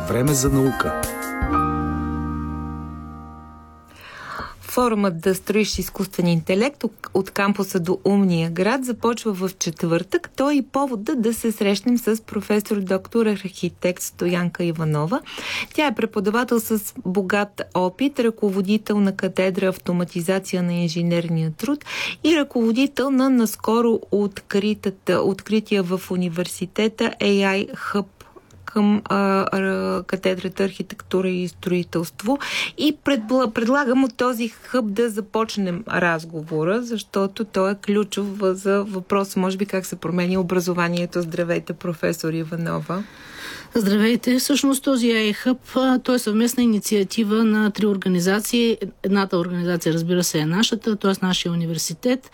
Време за наука. Форумът "Да строиш изкуствен интелект" от кампуса до умния град започва в четвъртък. Той е и повода да се срещнем с професор доктор архитект Стоянка Иванова. Тя е преподавател с богат опит, ръководител на катедра "Автоматизация на инженерния труд" и ръководител на наскоро открития в университета AI Hub към катедрата "Архитектура и строителство". И предлагам от този хъб да започнем разговора, защото той е ключов за въпроса, може би, как се променя образованието. Здравейте, професор Иванова. Здравейте! Всъщност този AI Hub, той е съвместна инициатива на 3 организации. Едната организация, разбира се, е нашата, т.е. нашия университет.